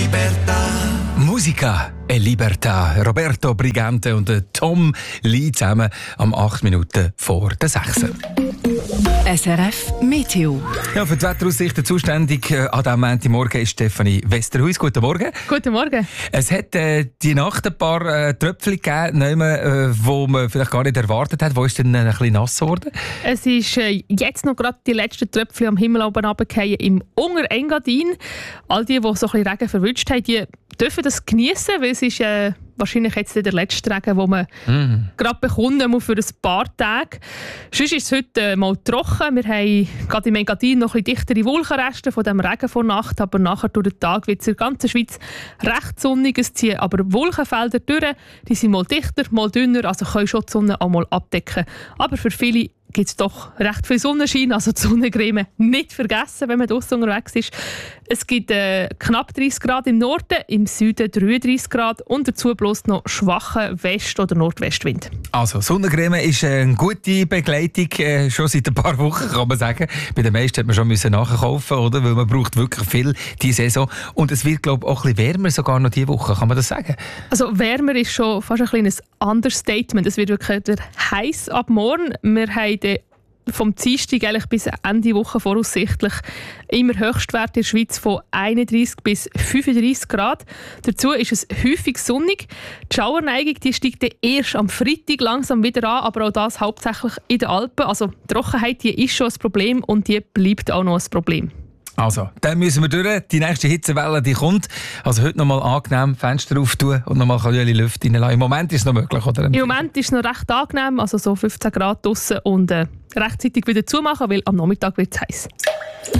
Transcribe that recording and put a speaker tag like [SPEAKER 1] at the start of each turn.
[SPEAKER 1] Musica e Libertà. Roberto Brigante und Tom Lee zusammen am 8 Minuten vor der 6.
[SPEAKER 2] SRF Meteo.
[SPEAKER 1] Ja, für die Wetteraussichten zuständig an diesem Montagmorgen ist Stefanie Westerhuis. Guten Morgen.
[SPEAKER 3] Guten Morgen.
[SPEAKER 1] Es hat die Nacht ein paar Tröpfchen gegeben, wo man vielleicht gar nicht erwartet hat. Wo ist denn ein bisschen nass geworden?
[SPEAKER 3] Es ist jetzt noch gerade die letzten Tröpfchen am Himmel oben runtergefallen im Unterengadin. All die so ein bisschen Regen verwünscht haben, die dürfen das genießen, weil es ist wahrscheinlich jetzt der letzte Regen, den man gerade bekommen muss für ein paar Tage. Sonst ist es heute mal trocken. Wir haben gerade im Engadin noch ein bisschen dichtere Wolkenreste von dem Regen vor Nacht, aber nachher durch den Tag wird es in der ganzen Schweiz recht sonnig. Es ziehen aber Wolkenfelder durch. Die sind mal dichter, mal dünner, also können schon die Sonne auch mal abdecken. Aber für viele gibt es doch recht viel Sonnenschein, also die Sonnencreme nicht vergessen, wenn man draussen unterwegs ist. Es gibt knapp 30 Grad im Norden, im Süden 33 Grad und dazu bloß noch schwachen West- oder Nordwestwind.
[SPEAKER 1] Also Sonnencreme ist eine gute Begleitung, schon seit ein paar Wochen kann man sagen. Bei den meisten hat man schon nachkaufen, oder? Weil man braucht wirklich viel diese Saison. Und es wird, glaube ich, auch ein bisschen wärmer sogar noch diese Woche, kann man das sagen? Also
[SPEAKER 3] wärmer ist schon fast ein kleines Understatement. Es wird wirklich heiß ab morgen. Wir haben vom Dienstag eigentlich bis Ende Woche voraussichtlich immer Höchstwerte in der Schweiz von 31 bis 35 Grad. Dazu ist es häufig sonnig. Die Schauerneigung die steigt erst am Freitag langsam wieder an, aber auch das hauptsächlich in den Alpen. Also die Trockenheit die ist schon ein Problem und die bleibt auch noch ein Problem.
[SPEAKER 1] Also, dann müssen wir durch. Die nächste Hitzewelle die kommt. Also heute noch mal angenehm Fenster auftun und noch mal ein bisschen Luft reinlassen. Im Moment ist es noch möglich, oder?
[SPEAKER 3] Im Moment ist es noch recht angenehm, also so 15 Grad draussen und rechtzeitig wieder zumachen, weil am Nachmittag wird es heiß.